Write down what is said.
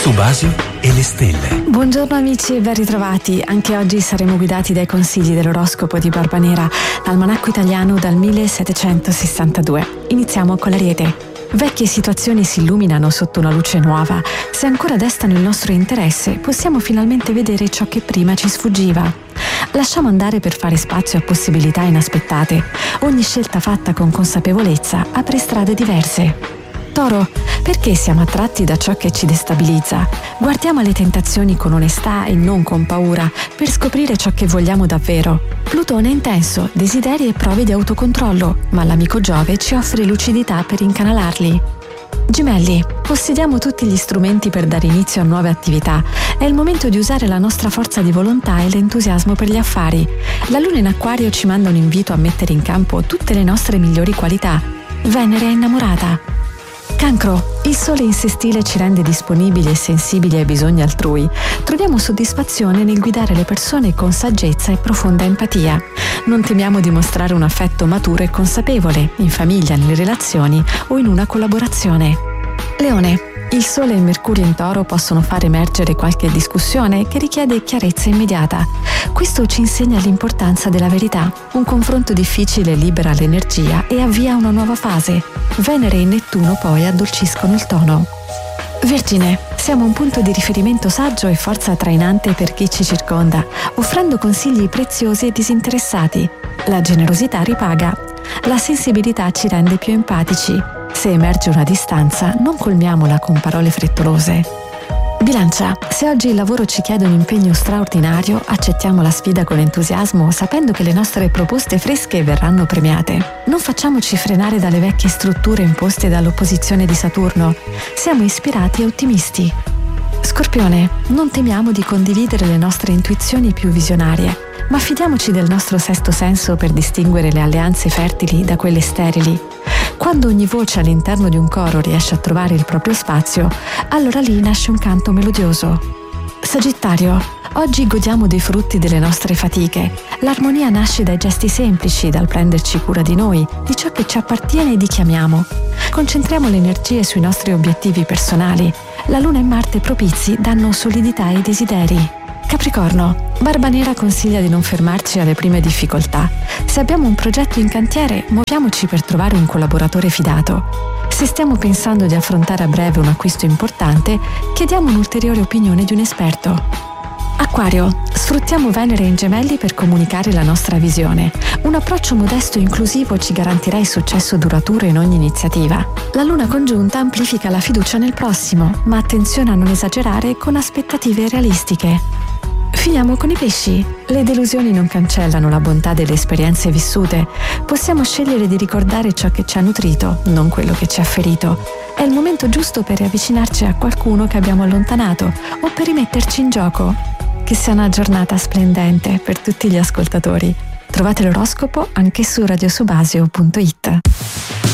Subasio e le stelle. Buongiorno amici e ben ritrovati. Anche oggi saremo guidati dai consigli dell'oroscopo di Barbanera, l'almanacco italiano dal 1762. Iniziamo con l'Ariete. Vecchie situazioni si illuminano sotto una luce nuova. Se ancora destano il nostro interesse, possiamo finalmente vedere ciò che prima ci sfuggiva. Lasciamo andare per fare spazio a possibilità inaspettate. Ogni scelta fatta con consapevolezza apre strade diverse. Toro, perché siamo attratti da ciò che ci destabilizza? Guardiamo alle tentazioni con onestà e non con paura, per scoprire ciò che vogliamo davvero. Plutone è intenso, desideri e prove di autocontrollo, ma l'amico Giove ci offre lucidità per incanalarli. Gemelli, possediamo tutti gli strumenti per dare inizio a nuove attività. È il momento di usare la nostra forza di volontà e l'entusiasmo per gli affari. La Luna in Acquario ci manda un invito a mettere in campo tutte le nostre migliori qualità. Venere è innamorata. Cancro, il sole in sestile ci rende disponibili e sensibili ai bisogni altrui. Troviamo soddisfazione nel guidare le persone con saggezza e profonda empatia. Non temiamo di mostrare un affetto maturo e consapevole, in famiglia, nelle relazioni o in una collaborazione. Leone, il Sole e il Mercurio in Toro possono far emergere qualche discussione che richiede chiarezza immediata. Questo ci insegna l'importanza della verità. Un confronto difficile libera l'energia e avvia una nuova fase. Venere e Nettuno poi addolciscono il tono. Vergine, siamo un punto di riferimento saggio e forza trainante per chi ci circonda, offrendo consigli preziosi e disinteressati. La generosità ripaga. La sensibilità ci rende più empatici. Se emerge una distanza, non colmiamola con parole frettolose. Bilancia, se oggi il lavoro ci chiede un impegno straordinario, accettiamo la sfida con entusiasmo, sapendo che le nostre proposte fresche verranno premiate. Non facciamoci frenare dalle vecchie strutture imposte dall'opposizione di Saturno. Siamo ispirati e ottimisti. Scorpione, non temiamo di condividere le nostre intuizioni più visionarie, ma fidiamoci del nostro sesto senso per distinguere le alleanze fertili da quelle sterili. Quando ogni voce all'interno di un coro riesce a trovare il proprio spazio, allora lì nasce un canto melodioso. Sagittario, oggi godiamo dei frutti delle nostre fatiche. L'armonia nasce dai gesti semplici, dal prenderci cura di noi, di ciò che ci appartiene e di chi amiamo. Concentriamo le energie sui nostri obiettivi personali. La Luna e Marte propizi danno solidità ai desideri. Capricorno, Barbanera consiglia di non fermarci alle prime difficoltà. Se abbiamo un progetto in cantiere, muoviamoci per trovare un collaboratore fidato. Se stiamo pensando di affrontare a breve un acquisto importante, chiediamo un'ulteriore opinione di un esperto. Acquario, sfruttiamo Venere in Gemelli per comunicare la nostra visione. Un approccio modesto e inclusivo ci garantirà il successo duraturo in ogni iniziativa. La Luna congiunta amplifica la fiducia nel prossimo, ma attenzione a non esagerare con aspettative realistiche. Finiamo con i pesci. Le delusioni non cancellano la bontà delle esperienze vissute. Possiamo scegliere di ricordare ciò che ci ha nutrito, non quello che ci ha ferito. È il momento giusto per riavvicinarci a qualcuno che abbiamo allontanato o per rimetterci in gioco. Che sia una giornata splendente per tutti gli ascoltatori. Trovate l'oroscopo anche su radiosubasio.it.